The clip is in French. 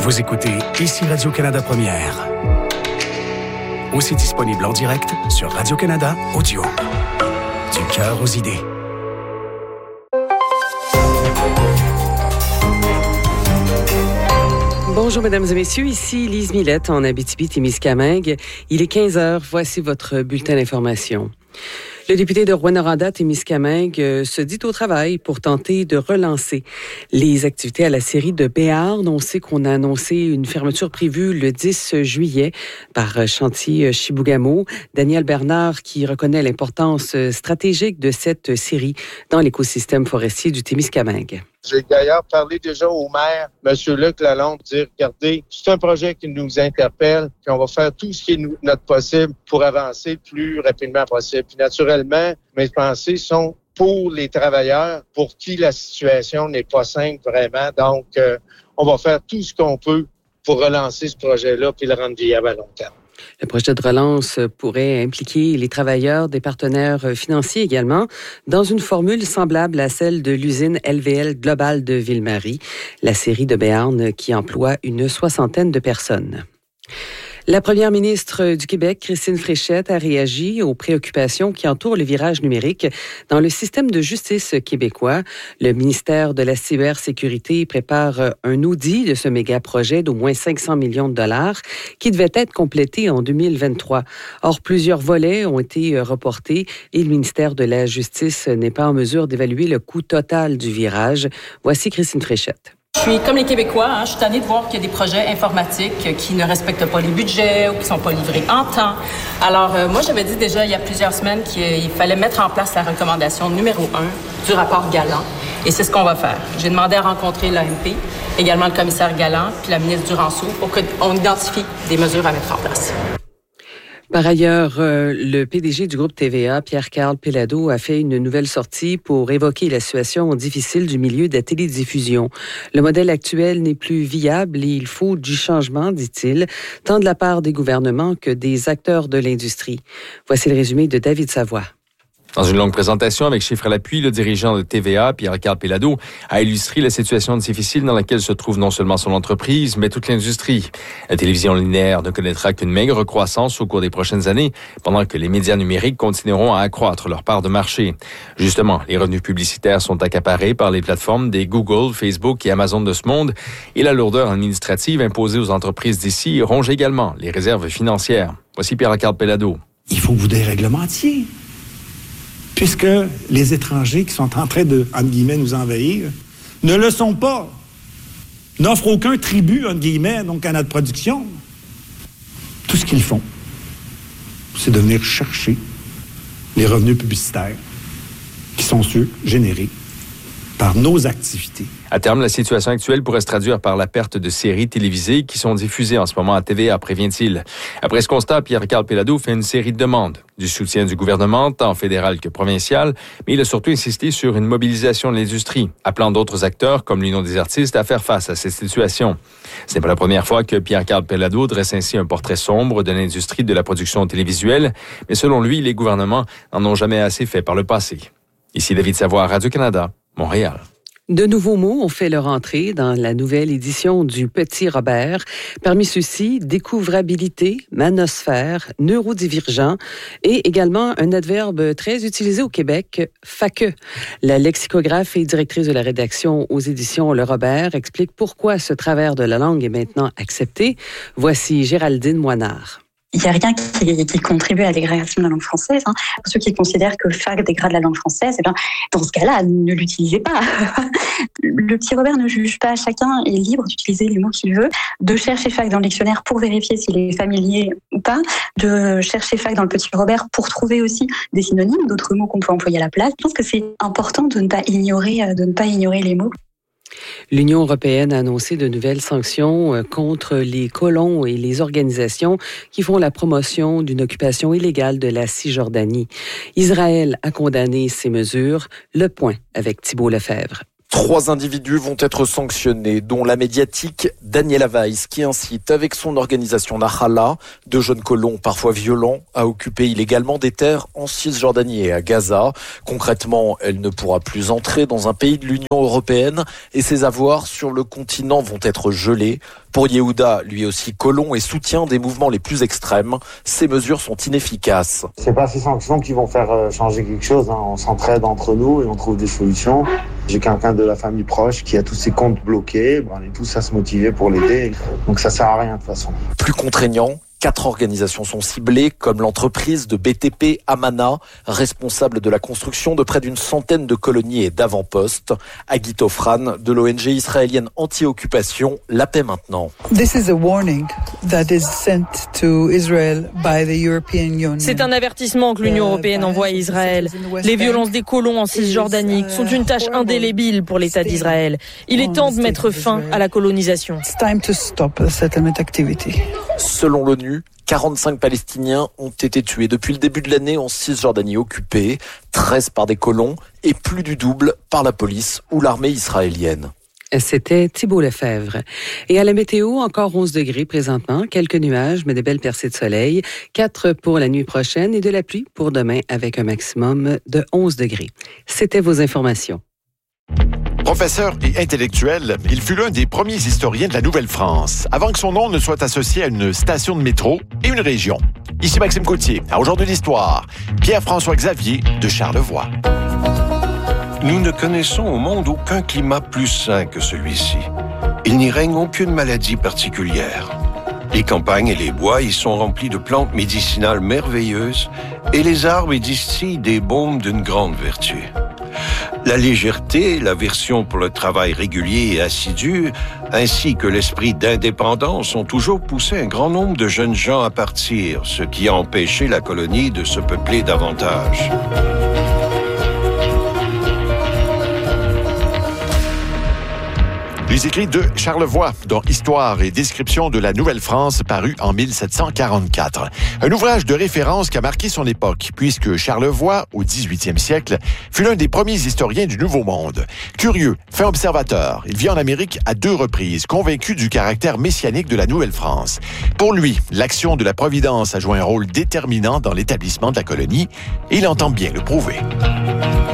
Vous écoutez ici Radio-Canada Première. Aussi disponible en direct sur Radio-Canada Audio. Du cœur aux idées. Bonjour mesdames et messieurs, ici Lise Millette en Abitibi-Témiscamingue. Il est 15h, voici votre bulletin d'information. Le député de Rouyn-Noranda-Témiscamingue se dit au travail pour tenter de relancer les activités à la série de Béarn. On sait qu'on a annoncé une fermeture prévue le 10 juillet par Chantier Chibougamau. Daniel Bernard qui reconnaît l'importance stratégique de cette série dans l'écosystème forestier du Témiscamingue. J'ai d'ailleurs parlé déjà au maire, M. Luc Lalonde, pour dire, regardez, c'est un projet qui nous interpelle, puis on va faire tout ce qui est notre possible pour avancer le plus rapidement possible. Puis naturellement, mes pensées sont pour les travailleurs, pour qui la situation n'est pas simple vraiment. Donc, on va faire tout ce qu'on peut pour relancer ce projet-là puis le rendre viable à long terme. Le projet de relance pourrait impliquer les travailleurs des partenaires financiers également dans une formule semblable à celle de l'usine LVL Global de Ville-Marie, la série de Béarn qui emploie une 60aine de personnes. La première ministre du Québec, Christine Fréchette, a réagi aux préoccupations qui entourent le virage numérique dans le système de justice québécois. Le ministère de la cybersécurité prépare un audit de ce méga-projet d'au moins 500 millions de dollars qui devait être complété en 2023. Or, plusieurs volets ont été reportés et le ministère de la Justice n'est pas en mesure d'évaluer le coût total du virage. Voici Christine Fréchette. Je suis comme les Québécois, je suis tannée de voir qu'il y a des projets informatiques qui ne respectent pas les budgets ou qui ne sont pas livrés en temps. Alors, moi, j'avais dit déjà il y a plusieurs semaines qu'il fallait mettre en place la recommandation numéro 1 du rapport Galland. Et c'est ce qu'on va faire. J'ai demandé à rencontrer l'AMP, également le commissaire Galland, puis la ministre Duranceau, pour qu'on identifie des mesures à mettre en place. Par ailleurs, le PDG du groupe TVA, Pierre-Carl Péladeau, a fait une nouvelle sortie pour évoquer la situation difficile du milieu de la télédiffusion. Le modèle actuel n'est plus viable et il faut du changement, dit-il, tant de la part des gouvernements que des acteurs de l'industrie. Voici le résumé de David Savoie. Dans une longue présentation avec chiffres à l'appui, le dirigeant de TVA, Pierre-Carl Péladeau, a illustré la situation difficile dans laquelle se trouve non seulement son entreprise, mais toute l'industrie. La télévision linéaire ne connaîtra qu'une maigre croissance au cours des prochaines années, pendant que les médias numériques continueront à accroître leur part de marché. Justement, les revenus publicitaires sont accaparés par les plateformes des Google, Facebook et Amazon de ce monde, et la lourdeur administrative imposée aux entreprises d'ici ronge également les réserves financières. Voici Pierre-Carl Péladeau. Il faut que vous déréglementiez. Puisque les étrangers qui sont en train de, entre guillemets, nous envahir, ne le sont pas. N'offrent aucun tribut, entre guillemets, donc à notre production. Tout ce qu'ils font, c'est de venir chercher les revenus publicitaires qui sont ceux générés par nos activités. À terme, la situation actuelle pourrait se traduire par la perte de séries télévisées qui sont diffusées en ce moment à TVA, prévient-il. Après ce constat, Pierre-Carl Péladeau fait une série de demandes. Du soutien du gouvernement, tant fédéral que provincial, mais il a surtout insisté sur une mobilisation de l'industrie, appelant d'autres acteurs, comme l'Union des artistes, à faire face à cette situation. Ce n'est pas la première fois que Pierre-Carl Péladeau dresse ainsi un portrait sombre de l'industrie de la production télévisuelle, mais selon lui, les gouvernements n'en ont jamais assez fait par le passé. Ici David Savoie, Radio-Canada, Montréal. De nouveaux mots ont fait leur entrée dans la nouvelle édition du Petit Robert. Parmi ceux-ci, découvrabilité, manosphère, neurodivergent et également un adverbe très utilisé au Québec, faqueux. La lexicographe et directrice de la rédaction aux éditions Le Robert explique pourquoi ce travers de la langue est maintenant accepté. Voici Géraldine Moinard. Il n'y a rien qui contribue à la dégradation de la langue française. Pour ceux qui considèrent que fac dégrade la langue française, eh bien, dans ce cas-là, ne l'utilisez pas. Le Petit Robert ne juge pas. Chacun est libre d'utiliser les mots qu'il veut, de chercher fac dans le dictionnaire pour vérifier s'il est familier ou pas, de chercher fac dans le Petit Robert pour trouver aussi des synonymes, d'autres mots qu'on peut employer à la place. Je pense que c'est important de ne pas ignorer les mots. L'Union européenne a annoncé de nouvelles sanctions contre les colons et les organisations qui font la promotion d'une occupation illégale de la Cisjordanie. Israël a condamné ces mesures. Le point avec Thibault Lefebvre. 3 individus vont être sanctionnés, dont la médiatique Daniela Weiss, qui incite avec son organisation Nahala, de jeunes colons parfois violents, à occuper illégalement des terres en Cisjordanie et à Gaza. Concrètement, elle ne pourra plus entrer dans un pays de l'Union européenne et ses avoirs sur le continent vont être gelés. Pour Yehuda, lui aussi colon et soutien des mouvements les plus extrêmes, ces mesures sont inefficaces. C'est pas ces sanctions qui vont faire changer quelque chose. On s'entraide entre nous et on trouve des solutions. J'ai quelqu'un de la famille proche qui a tous ses comptes bloqués. On est tous à se motiver pour l'aider. Donc ça sert à rien de toute façon. Plus contraignant, 4 organisations sont ciblées, comme l'entreprise de BTP Amana, responsable de la construction de près d'une centaine de colonies et d'avant-postes. Agit Ofran, de l'ONG israélienne anti-occupation, La Paix Maintenant. C'est un avertissement que l'Union européenne envoie à Israël. Les violences des colons en Cisjordanie sont une tâche indélébile pour l'État d'Israël. Il est temps de mettre fin à la colonisation. Selon l'ONU, 45 Palestiniens ont été tués depuis le début de l'année en Cisjordanie occupée, 13 par des colons et plus du double par la police ou l'armée israélienne. C'était Thibault Lefebvre. Et à la météo, encore 11 degrés présentement, quelques nuages, mais de belles percées de soleil, 4 pour la nuit prochaine et de la pluie pour demain avec un maximum de 11 degrés. C'était vos informations. Professeur et intellectuel, il fut l'un des premiers historiens de la Nouvelle-France, avant que son nom ne soit associé à une station de métro et une région. Ici Maxime Coutier, à Aujourd'hui l'Histoire, Pierre-François Xavier de Charlevoix. Nous ne connaissons au monde aucun climat plus sain que celui-ci. Il n'y règne aucune maladie particulière. Les campagnes et les bois y sont remplis de plantes médicinales merveilleuses et les arbres y distillent des baumes d'une grande vertu. La légèreté, l'aversion pour le travail régulier et assidu, ainsi que l'esprit d'indépendance ont toujours poussé un grand nombre de jeunes gens à partir, ce qui a empêché la colonie de se peupler davantage. Les écrits de Charlevoix, dont Histoire et description de la Nouvelle-France, paru en 1744. Un ouvrage de référence qui a marqué son époque, puisque Charlevoix, au 18e siècle, fut l'un des premiers historiens du Nouveau Monde. Curieux, fin observateur, il vit en Amérique à 2 reprises, convaincu du caractère messianique de la Nouvelle-France. Pour lui, l'action de la Providence a joué un rôle déterminant dans l'établissement de la colonie, et il entend bien le prouver.